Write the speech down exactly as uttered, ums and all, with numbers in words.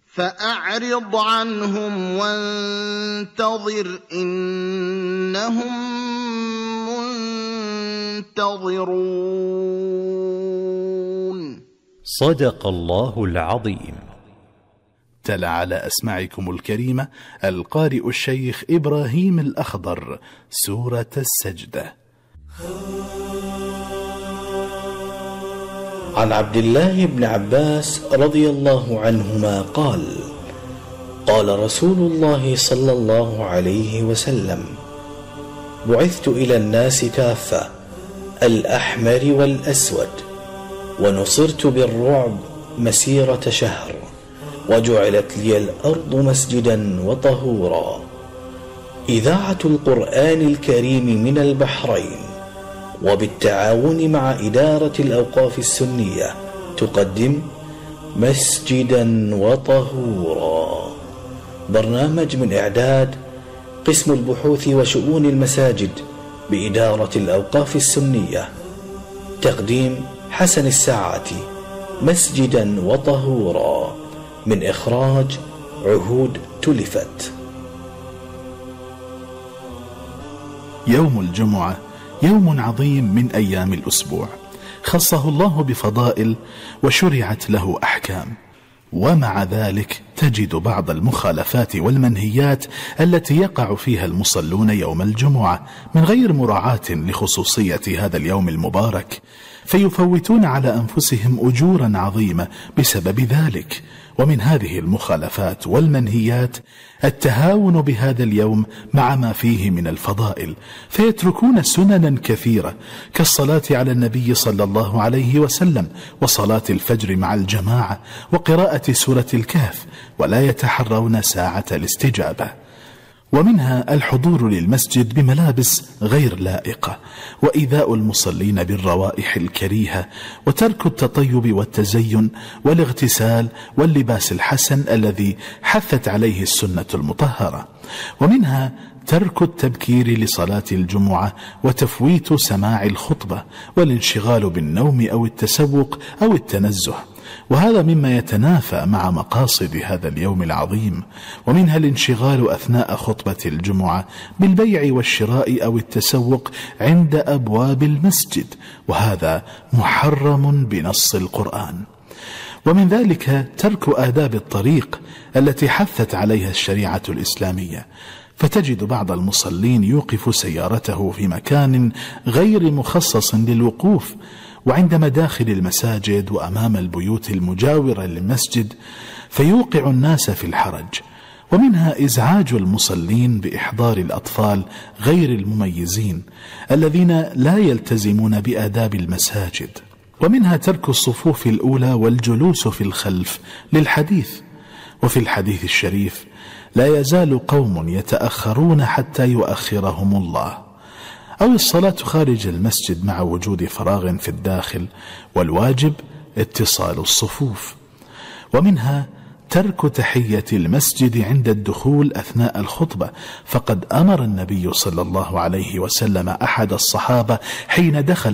فأعرض عنهم وانتظر إنهم منتظرون. صدق الله العظيم. تلا على أسماعكم الكريمة القارئ الشيخ إبراهيم الأخضر سورة السجدة. عن عبد الله بن عباس رضي الله عنهما قال: قال رسول الله صلى الله عليه وسلم: بعثت إلى الناس كافة، الأحمر والأسود، ونصرت بالرعب مسيرة شهر، وجعلت لي الأرض مسجدا وطهورا. إذاعة القرآن الكريم من البحرين وبالتعاون مع إدارة الأوقاف السنية تقدم مسجدا وطهورا، برنامج من إعداد قسم البحوث وشؤون المساجد بإدارة الأوقاف السنية، تقديم حسن الساعاتي. مسجدا وطهورا، من إخراج عهود تلفت. يوم الجمعة يوم عظيم من أيام الأسبوع، خصه الله بفضائل وشرعت له أحكام، ومع ذلك تجد بعض المخالفات والمنهيات التي يقع فيها المصلون يوم الجمعة من غير مراعاة لخصوصية هذا اليوم المبارك، فيفوتون على أنفسهم أجورا عظيمة بسبب ذلك. ومن هذه المخالفات والمنهيات التهاون بهذا اليوم مع ما فيه من الفضائل، فيتركون سننا كثيرة كالصلاة على النبي صلى الله عليه وسلم، وصلاة الفجر مع الجماعة، وقراءة سورة الكهف، ولا يتحرون ساعة الاستجابة. ومنها الحضور للمسجد بملابس غير لائقة، وإيذاء المصلين بالروائح الكريهة، وترك التطيب والتزين والاغتسال واللباس الحسن الذي حثت عليه السنة المطهرة. ومنها ترك التبكير لصلاة الجمعة وتفويت سماع الخطبة والانشغال بالنوم أو التسوق أو التنزه، وهذا مما يتنافى مع مقاصد هذا اليوم العظيم. ومنها الانشغال أثناء خطبة الجمعة بالبيع والشراء أو التسوق عند أبواب المسجد، وهذا محرم بنص القرآن. ومن ذلك ترك آداب الطريق التي حثت عليها الشريعة الإسلامية، فتجد بعض المصلين يوقف سيارته في مكان غير مخصص للوقوف، وعند مداخل المساجد وأمام البيوت المجاورة للمسجد، فيوقع الناس في الحرج. ومنها إزعاج المصلين بإحضار الأطفال غير المميزين الذين لا يلتزمون بآداب المساجد. ومنها ترك الصفوف الأولى والجلوس في الخلف للحديث. وفي الحديث الشريف: لا يزال قوم يتأخرون حتى يؤخرهم الله. أو الصلاة خارج المسجد مع وجود فراغ في الداخل، والواجب اتصال الصفوف. ومنها ترك تحية المسجد عند الدخول أثناء الخطبة، فقد أمر النبي صلى الله عليه وسلم أحد الصحابة حين دخل